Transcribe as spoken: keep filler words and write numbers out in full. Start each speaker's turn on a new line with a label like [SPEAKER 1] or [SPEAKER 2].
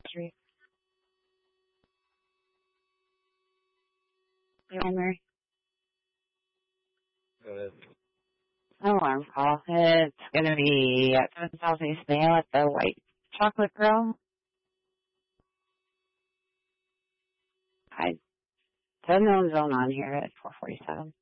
[SPEAKER 1] Street. Hi, Mary.
[SPEAKER 2] Go ahead.
[SPEAKER 1] Alarm call. It's going to be at seven South East Mail at the White Chocolate Grill. I, there's no zone on here at four forty-seven.